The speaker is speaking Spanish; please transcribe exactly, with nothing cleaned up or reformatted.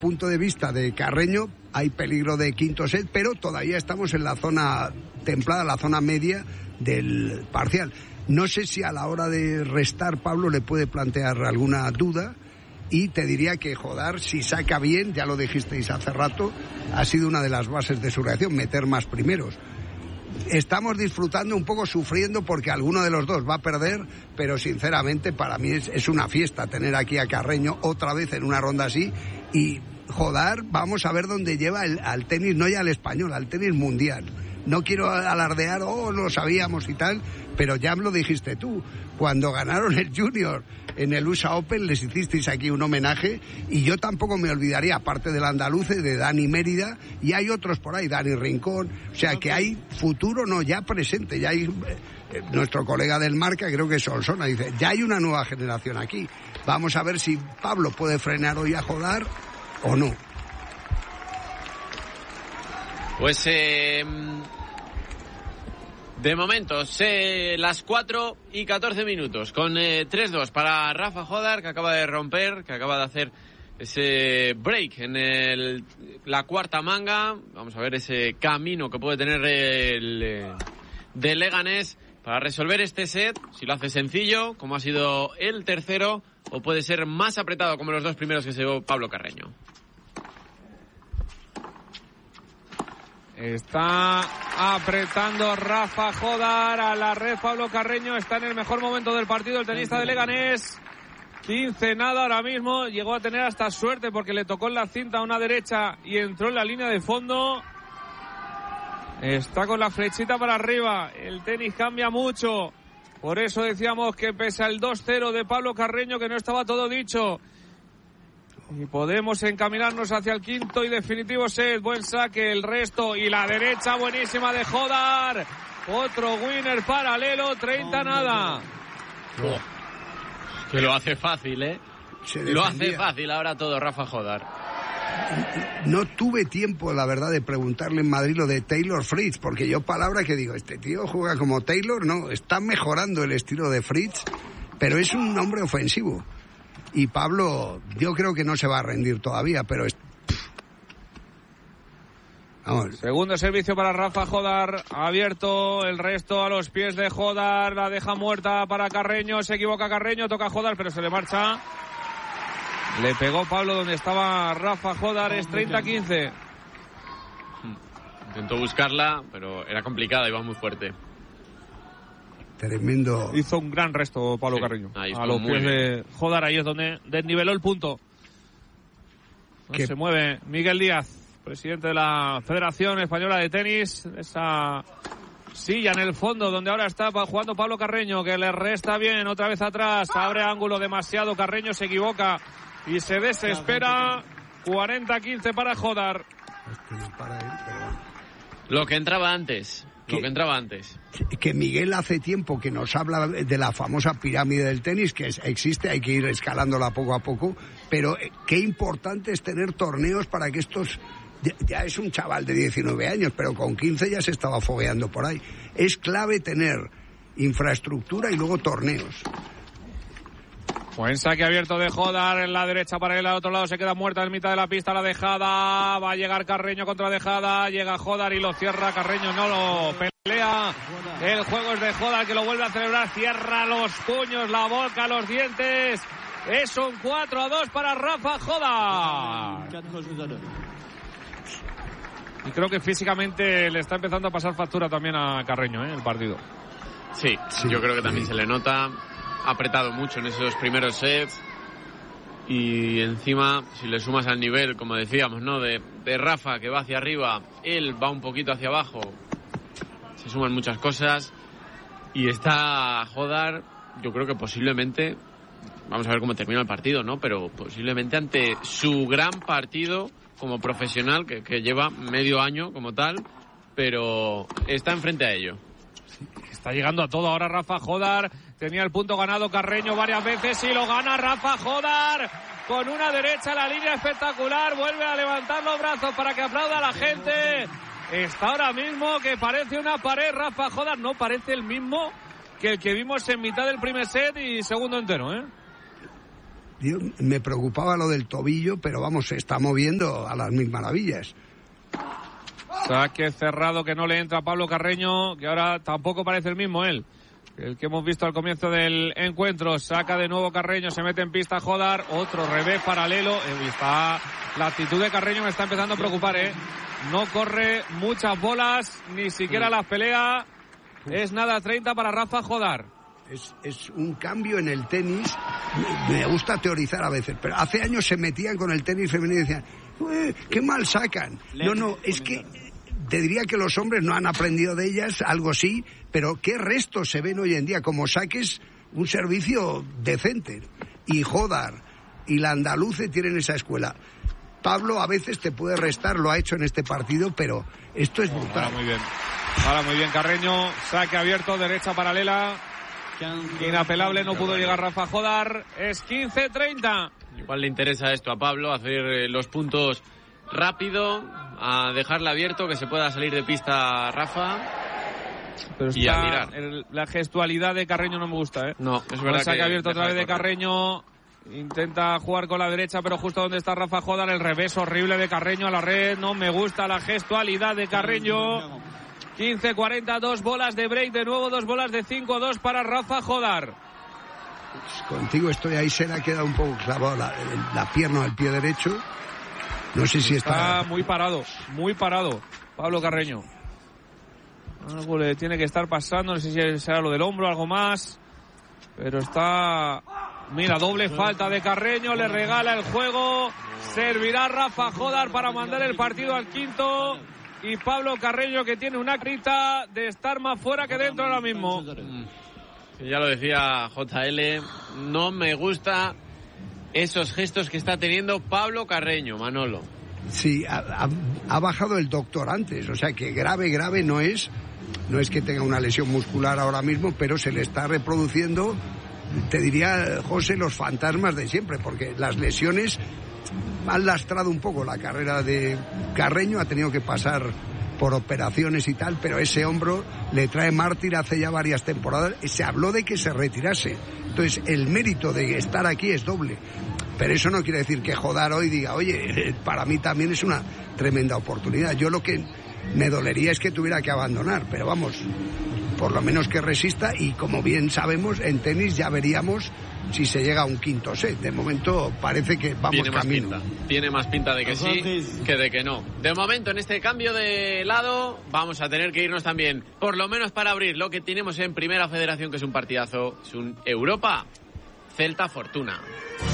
punto de vista de Carreño, hay peligro de quinto set, pero todavía estamos en la zona templada, la zona media del parcial. No sé si a la hora de restar Pablo le puede plantear alguna duda, y te diría que Jodar, si saca bien, ya lo dijisteis hace rato, ha sido una de las bases de su reacción, meter más primeros. Estamos disfrutando un poco, sufriendo porque alguno de los dos va a perder, pero sinceramente para mí es, es una fiesta tener aquí a Carreño otra vez en una ronda así. Y Jodar, vamos a ver dónde lleva el, al tenis, no ya al español, al tenis mundial. No quiero alardear, oh, lo sabíamos y tal, pero ya me lo dijiste tú. Cuando ganaron el Junior en el U S A Open les hicisteis aquí un homenaje, y yo tampoco me olvidaría, aparte del andaluce, de Dani Mérida, y hay otros por ahí, Dani Rincón, o sea que hay futuro, no, ya presente, ya hay, eh, nuestro colega del Marca, creo que es Solsona, dice, ya hay una nueva generación aquí. Vamos a ver si Pablo puede frenar hoy a Jodar o no. Pues eh, de momento, se, las cuatro y catorce minutos, con eh, tres dos para Rafa Jodar, que acaba de romper, que acaba de hacer ese break en el, la cuarta manga. Vamos a ver ese camino que puede tener el eh, de Leganés para resolver este set, si lo hace sencillo, como ha sido el tercero, o puede ser más apretado como los dos primeros que se llevó Pablo Carreño. Está apretando Rafa Jodar a la red. Pablo Carreño está en el mejor momento del partido, el tenista de Leganés. quince nada ahora mismo. Llegó a tener hasta suerte porque le tocó en la cinta a una derecha y entró en la línea de fondo. Está con la flechita para arriba. El tenis cambia mucho. Por eso decíamos que pese al dos cero de Pablo Carreño, que no estaba todo dicho. Y podemos encaminarnos hacia el quinto y definitivo set. Buen saque, el resto. Y la derecha buenísima de Jodar. Otro winner paralelo, treinta nada. Oh, que lo hace fácil, ¿eh? Lo hace fácil ahora todo Rafa Jodar. No tuve tiempo, la verdad, de preguntarle en Madrid lo de Taylor Fritz, porque yo palabra que digo, este tío juega como Taylor, no, está mejorando el estilo de Fritz, pero es un hombre ofensivo. Y Pablo, yo creo que no se va a rendir todavía, pero es... Vamos. Segundo servicio para Rafa Jodar, abierto, el resto a los pies de Jodar, la deja muerta para Carreño, se equivoca Carreño, toca Jodar, pero se le marcha. Le pegó Pablo donde estaba Rafa Jodar, es treinta quince. Intentó buscarla, pero era complicada, iba muy fuerte. Tremendo. Hizo un gran resto Pablo sí, Carreño. A los pies de Jodar, ahí es donde desniveló el punto. No se mueve Miguel Díaz, presidente de la Federación Española de Tenis. Esa silla en el fondo donde ahora está jugando Pablo Carreño, que le resta bien, otra vez atrás. Abre ángulo demasiado, Carreño se equivoca y se desespera. cuarenta quince para Jodar. Lo que entraba antes. Lo que entraba antes. Que Miguel hace tiempo que nos habla de la famosa pirámide del tenis, que existe, hay que ir escalándola poco a poco, pero qué importante es tener torneos para que estos... Ya es un chaval de diecinueve años, pero con quince ya se estaba fogueando por ahí. Es clave tener infraestructura y luego torneos. Buen saque abierto de Jodar en la derecha para él, al otro lado se queda muerta en mitad de la pista la dejada, va a llegar Carreño contra la dejada, llega Jodar y lo cierra, Carreño no lo pelea, el juego es de Jodar que lo vuelve a celebrar, cierra los puños, la boca, los dientes, es un cuatro a dos para Rafa Jodar. Y creo que físicamente le está empezando a pasar factura también a Carreño, ¿eh? El partido. Sí, sí, yo creo que también se le nota. Ha apretado mucho en esos primeros sets y encima si le sumas al nivel, como decíamos, ¿no? De, de Rafa, que va hacia arriba, él va un poquito hacia abajo, se suman muchas cosas y está Jodar, yo creo que posiblemente, vamos a ver cómo termina el partido, ¿no? Pero posiblemente ante su gran partido como profesional, que, que lleva medio año como tal, pero está enfrente a ello. Está llegando a todo ahora Rafa Jodar. Tenía el punto ganado Carreño varias veces y lo gana Rafa Jodar con una derecha en la línea espectacular. Vuelve a levantar los brazos para que aplauda a la gente. Está ahora mismo que parece una pared Rafa Jodar. No parece el mismo que el que vimos en mitad del primer set y segundo entero, ¿eh? Yo, me preocupaba lo del tobillo, pero vamos, se está moviendo a las mil maravillas. Saque cerrado que no le entra a Pablo Carreño, que ahora tampoco parece el mismo él, el que hemos visto al comienzo del encuentro. Saca de nuevo Carreño, se mete en pista Jodar, otro revés paralelo. Eh, está, la actitud de Carreño me está empezando a preocupar, ¿eh? No corre muchas bolas, ni siquiera las pelea. Es nada treinta para Rafa Jodar. Es, es un cambio en el tenis. Me gusta teorizar a veces, pero hace años se metían con el tenis femenino y decían, qué mal sacan. No, no, es que te diría que los hombres no han aprendido de ellas, algo sí, pero qué restos se ven hoy en día, como saques un servicio decente. Y Jodar y la andaluce tienen esa escuela. Pablo a veces te puede restar, lo ha hecho en este partido, pero esto es brutal. Ahora muy bien, ahora muy bien Carreño, saque abierto, derecha paralela, inapelable, no pudo llegar Rafa Jodar, es quince treinta. Igual le interesa esto a Pablo, hacer los puntos rápido, a dejarle abierto, que se pueda salir de pista Rafa. Pero y está, a tirar. El, la gestualidad de Carreño no me gusta, ¿eh? No, es verdad. Saque que abierto otra vez de Carreño. Intenta jugar con la derecha, pero justo donde está Rafa Jodar, el revés horrible de Carreño a la red. No me gusta la gestualidad de Carreño. quince cuarenta, dos bolas de break de nuevo, dos bolas de cinco dos para Rafa Jodar. Contigo estoy ahí, se le ha quedado un poco clavado la, la pierna al pie derecho. No sé si está... Está muy parado, muy parado Pablo Carreño. Algo le tiene que estar pasando, no sé si será lo del hombro, algo más. Pero está... Mira, doble falta de Carreño, le regala el juego. Servirá Rafa Jodar para mandar el partido al quinto. Y Pablo Carreño, que tiene una crita de estar más fuera que dentro ahora mismo. Ya lo decía J L, no me gusta esos gestos que está teniendo Pablo Carreño, Manolo. Sí, ha, ha, ha bajado el doctor antes, o sea que grave, grave no es. No es que tenga una lesión muscular ahora mismo, pero se le está reproduciendo, te diría, José, los fantasmas de siempre, porque las lesiones han lastrado un poco la carrera de Carreño, ha tenido que pasar por operaciones y tal, pero ese hombro le trae mártir hace ya varias temporadas. Se habló de que se retirase, entonces el mérito de estar aquí es doble, pero eso no quiere decir que Jodar hoy diga, oye, para mí también es una tremenda oportunidad. Yo lo que me dolería es que tuviera que abandonar, pero vamos, por lo menos que resista, y como bien sabemos, en tenis ya veríamos si se llega a un quinto set. De momento parece que vamos Tiene más camino. Pinta. Tiene más pinta de que sí que de que no. De momento, en este cambio de lado, vamos a tener que irnos también, por lo menos para abrir lo que tenemos en Primera Federación, que es un partidazo, es un Europa Celta Fortuna.